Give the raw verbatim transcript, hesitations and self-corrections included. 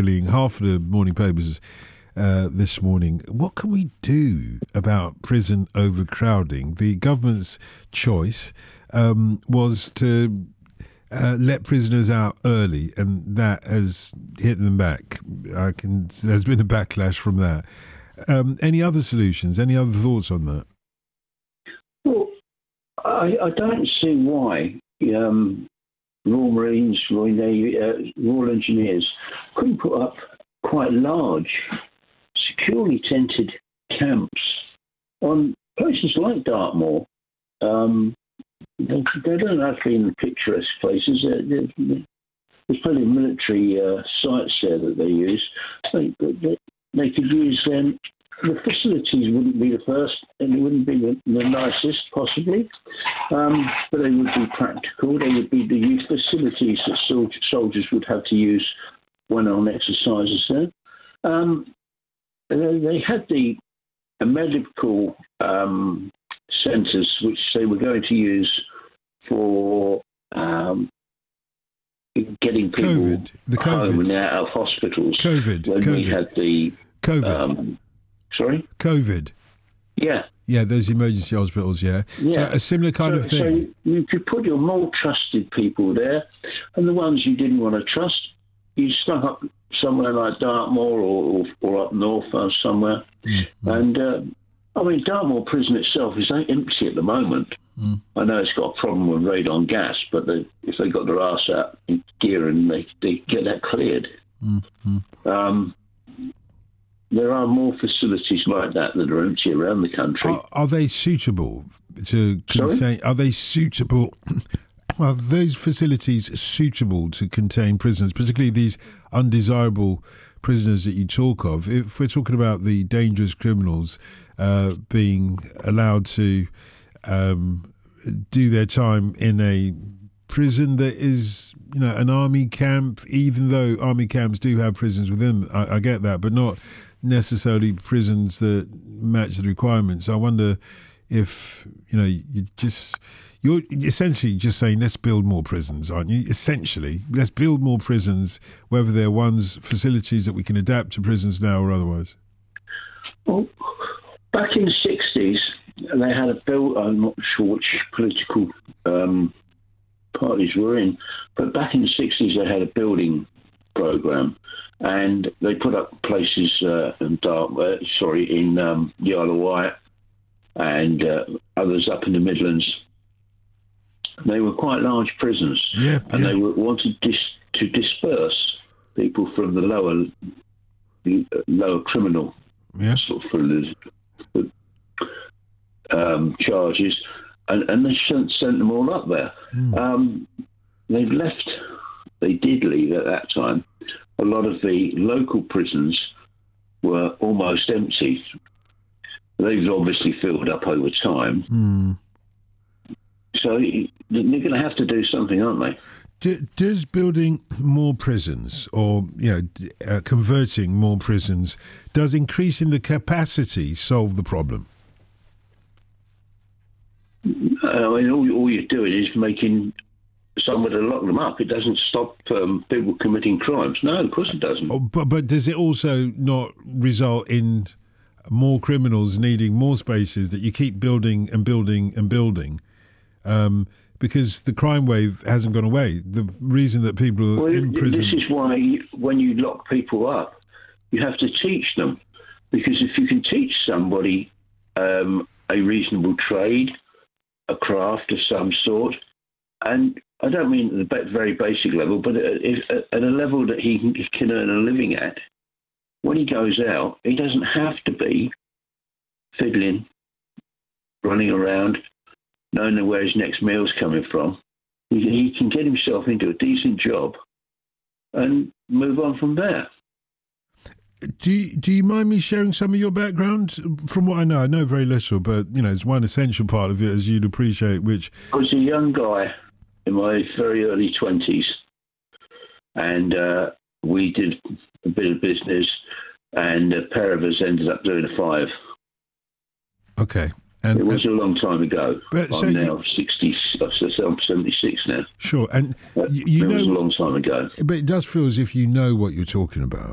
filling half of the morning papers uh, this morning. What can we do about prison overcrowding? The government's choice um, was to uh, let prisoners out early, and that has hit them back. I can. There's been a backlash from that. Um, any other solutions? Any other thoughts on that? Well, I, I don't see why um, Royal Marines, Royal Navy, uh, Royal Engineers couldn't put up quite large, securely tented camps on places like Dartmoor. Um, they, they don't have to be in picturesque places. They're, they're, there's plenty of military uh, sites there that they use. They, they, they could use them. The facilities wouldn't be the first, and they wouldn't be the, the nicest, possibly, um, but they would be practical. They would be the youth facilities that sol- soldiers would have to use when on exercises there. Um, they, they had the uh, medical um, centres, which they were going to use for um, getting people COVID, the COVID. home and out of hospitals. COVID. When COVID. we had the COVID. Um, sorry? COVID. Yeah. Yeah, those emergency hospitals, yeah. Yeah. So a similar kind so, of thing. So you could put your more trusted people there, and the ones you didn't want to trust, you stuck up somewhere like Dartmoor or, or, or up north or somewhere. Mm-hmm. And, uh, I mean, Dartmoor prison itself is empty at the moment. Mm. I know it's got a problem with radon gas, but they, if they got their arse out in gear and they, they get that cleared. Mm-hmm. Um, there are more facilities like that that are empty around the country. Are, are they suitable to contain? Are they suitable? Are those facilities suitable to contain prisoners, particularly these undesirable prisoners that you talk of? If we're talking about the dangerous criminals uh, being allowed to um, do their time in a prison that is, you know, an army camp, even though army camps do have prisons within, I, I get that, but not necessarily prisons that match the requirements. I wonder if, you know, you just, you're essentially just saying, let's build more prisons, aren't you? Essentially, let's build more prisons, whether they're ones, facilities that we can adapt to prisons now or otherwise. Well, back in the sixties, they had a bill, I'm not sure which political um, parties were in, but back in the sixties, they had a building program, and they put up places uh, in Dark, uh, sorry, in um, the Isle of Wight and uh, others up in the Midlands. They were quite large prisons, yeah, and yeah. they were, wanted dis- to disperse people from the lower, the lower criminal yeah. sort of um, charges, and, and they sent, sent them all up there. Mm. Um, they've left. They did leave at that time. A lot of the local prisons were almost empty. They've obviously filled up over time. Mm. So they're going to have to do something, aren't they? Do, does building more prisons, or you know, uh, converting more prisons, does increasing the capacity solve the problem? I mean, all, all you're doing is making somewhere to lock them up. It doesn't stop um, people committing crimes. No, of course it doesn't. Oh, but but does it also not result in more criminals needing more spaces that you keep building and building and building? Um, because the crime wave hasn't gone away. The reason that people are well, in prison... This is why you, when you lock people up, you have to teach them. Because if you can teach somebody um, a reasonable trade, a craft of some sort, and I don't mean at the very basic level, but at a level that he can, he can earn a living at, when he goes out, he doesn't have to be fiddling, running around, knowing where his next meal's coming from. He, he can get himself into a decent job and move on from there. Do you, do you mind me sharing some of your background? From what I know, I know very little, but you know, it's one essential part of it, as you'd appreciate. Which I was a young guy in my very early twenties, and uh, we did a bit of business, and a pair of us ended up doing a five. Okay. And, it was and, a long time ago. But, I'm so now you, sixty, I'm seventy-six now. Sure, and but you, you it know, was a long time ago. But it does feel as if you know what you're talking about.